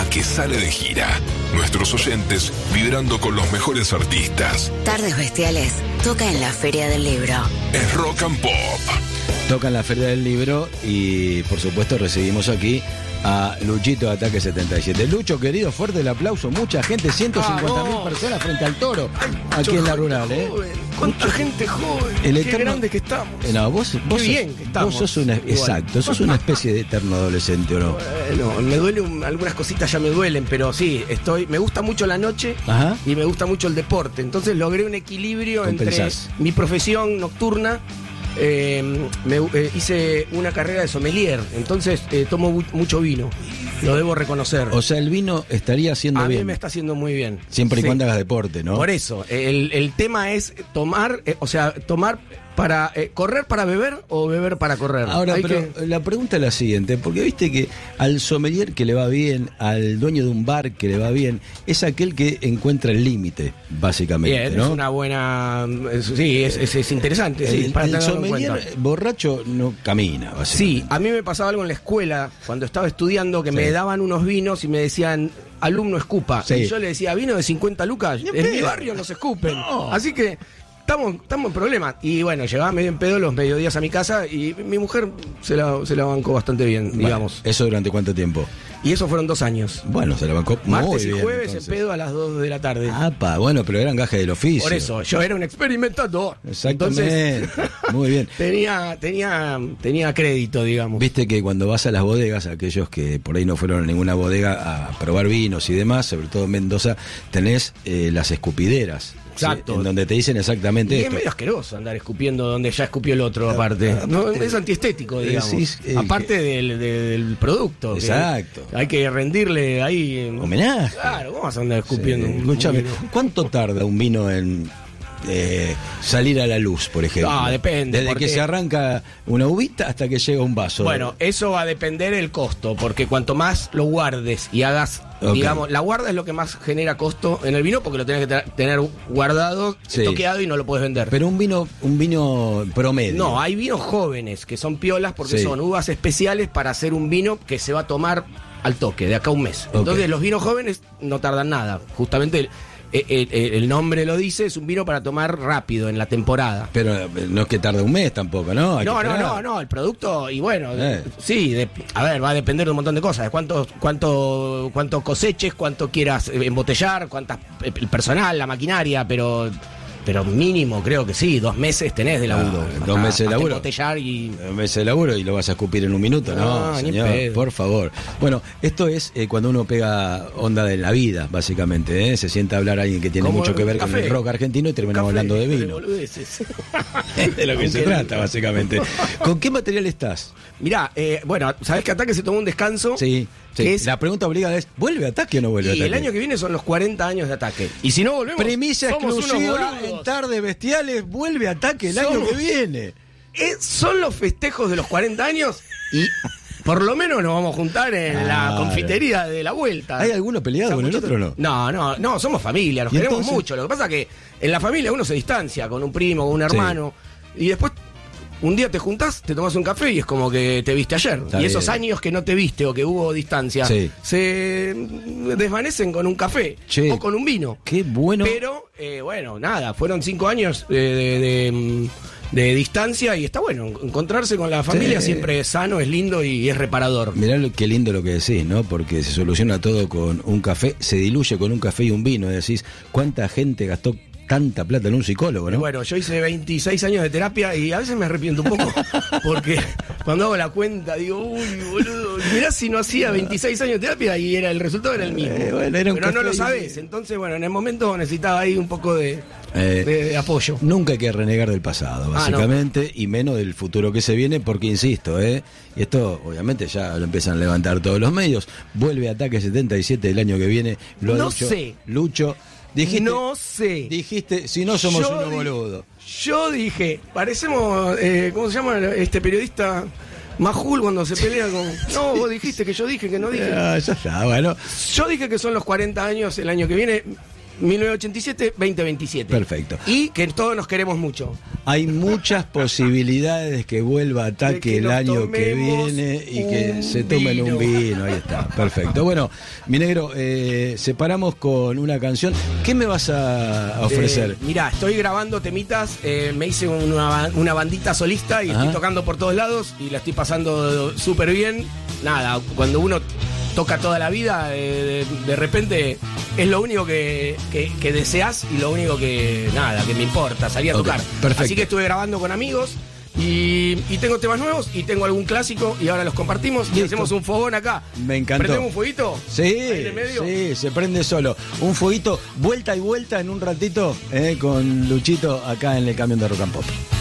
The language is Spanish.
que sale de gira. Nuestros oyentes vibrando con los mejores artistas. Tardes Bestiales toca en la Feria del Libro. Es Rock and Pop. Toca en la Feria del Libro y por supuesto recibimos aquí a Luchito de Ataque 77. Lucho, querido, fuerte el aplauso. Mucha gente, 150.000 personas frente al Toro. Aquí en la rural, ¿Cuánta gente joven? Qué grande que estamos. No, vos Qué bien que estamos. Vos sos una, exacto, sos una especie de eterno adolescente, ¿o no? Bueno, me duele algunas cositas ya me duelen, pero sí, me gusta mucho la noche. Ajá. Y me gusta mucho el deporte. Entonces logré un equilibrio entre mi profesión nocturna. Hice una carrera de sommelier, entonces tomo mucho vino, lo debo reconocer. O sea, el vino estaría haciendo bien. A mí me está haciendo muy bien. Siempre y cuando hagas deporte, ¿no? Por eso, el tema es tomar para correr para beber o beber para correr. Ahora, la pregunta es la siguiente, porque viste que al sommelier que le va bien, al dueño de un bar que le va bien, es aquel que encuentra el límite, básicamente. Bien, ¿no? Es una buena... Sí, es interesante. Sí, el sommelier borracho no camina, básicamente. Sí, a mí me pasaba algo en la escuela, cuando estaba estudiando, que me daban unos vinos y me decían, alumno escupa. Sí. Y yo le decía, vino de 50 lucas, en mi barrio no se escupen. No. Así que... Estamos en problemas. Y bueno, llegaba medio en pedo los mediodías a mi casa y mi mujer se la bancó bastante bien, digamos. ¿Eso durante cuánto tiempo? Y eso fueron 2 años. Bueno, se la bancó muy Martes bien. Martes y jueves en pedo a las 2 de la tarde. Bueno, pero eran gajes del oficio. Por eso, yo era un experimentador. Exactamente. Entonces, muy bien. Tenía crédito, digamos. Viste que cuando vas a las bodegas, aquellos que por ahí no fueron a ninguna bodega a probar vinos y demás, sobre todo en Mendoza, tenés las escupideras. Exacto. Sí, en donde te dicen exactamente y esto. Es medio asqueroso andar escupiendo donde ya escupió el otro, aparte. No, es antiestético, digamos. Aparte del producto. Exacto. Hay que rendirle ahí... homenaje. Claro, ¿cómo vas a andar escupiendo? Sí. Escúchame, ¿cuánto tarda un vino en salir a la luz, por ejemplo? Depende. Desde que se arranca una uvita hasta que llega un vaso. Bueno, eso va a depender del costo, porque cuanto más lo guardes y hagas... Digamos, la guarda es lo que más genera costo en el vino porque lo tenés que tener guardado, toqueado y no lo puedes vender. Pero un vino promedio. No, hay vinos jóvenes que son piolas porque son uvas especiales para hacer un vino que se va a tomar al toque, de acá a un mes. Entonces los vinos jóvenes no tardan nada. Justamente el nombre lo dice, es un vino para tomar rápido en la temporada. Pero no es que tarde un mes tampoco, ¿no? No, el producto, y bueno, sí, va a depender de un montón de cosas, de cuánto coseches, cuánto quieras embotellar, el personal, la maquinaria, pero mínimo creo que sí, 2 meses tenés de laburo. 2 meses de laburo. Embotellar y... 2 meses de laburo y lo vas a escupir en un minuto, ¿no? Señor, por favor. Bueno, esto es cuando uno pega onda de la vida, básicamente, Se sienta a hablar a alguien que tiene mucho que ver con el rock argentino y terminamos hablando de vino. De lo que se trata, básicamente. ¿Con qué material estás? Mirá, bueno, ¿sabés que Ataque se tomó un descanso? Sí. La pregunta obligada es, ¿vuelve Ataque o no vuelve Ataque? Y el año que viene son los 40 años de Ataque. Y si no volvemos, premisa exclusiva en Tardes Bestiales, vuelve Ataque el año que viene. Son los festejos de los 40 años y por lo menos nos vamos a juntar en la confitería de la vuelta. ¿Hay alguno peleado con el otro o no? No, somos familia, nos queremos mucho. Lo que pasa es que en la familia uno se distancia con un primo, con un hermano, y después... Un día te juntás, te tomás un café y es como que te viste ayer. Está y esos bien. años que no te viste o que hubo distancia se desvanecen con un café o con un vino. Qué bueno. Pero, bueno, nada, fueron 5 años de distancia y está bueno. Encontrarse con la familia siempre es sano, es lindo y es reparador. Mirá qué lindo lo que decís, ¿no? Porque se soluciona todo con un café, se diluye con un café y un vino. Decís, ¿cuánta gente gastó tanta plata en un psicólogo, no? Bueno, yo hice 26 años de terapia y a veces me arrepiento un poco porque cuando hago la cuenta digo, uy, boludo, mirá si no hacía 26 años de terapia y el resultado era el mismo. Pero no lo sabés, entonces bueno, en el momento necesitaba ahí un poco de apoyo. Nunca hay que renegar del pasado, básicamente, y menos del futuro que se viene, porque insisto, y esto obviamente ya lo empiezan a levantar todos los medios. Vuelve Ataque 77 el año que viene. Lucho. Dijiste, si no somos unos boludos. Yo dije, parecemos, ¿cómo se llama este periodista? Majul cuando se pelea con... No, vos dijiste que yo dije que no dije. Ya está, bueno. Yo dije que son los 40 años el año que viene. 1987-2027. Perfecto. Y que todos nos queremos mucho. Hay muchas posibilidades de que vuelva Ataque el año que viene y que se tomen un vino. Ahí está, perfecto. Bueno, mi negro, separamos con una canción. ¿Qué me vas a ofrecer? Mirá, estoy grabando temitas, me hice una bandita solista y estoy tocando por todos lados y la estoy pasando súper bien. Nada, cuando uno toca toda la vida, de repente es lo único que deseas y lo único que me importa, salir a tocar. Perfecto. Así que estuve grabando con amigos y tengo temas nuevos y tengo algún clásico y ahora los compartimos y hacemos un fogón acá. Me encantó. ¿Prendemos un fueguito? Sí, ahí de medio. Sí, se prende solo. Un fueguito, vuelta y vuelta en un ratito con Luchito acá en el Camión de Rock and Pop.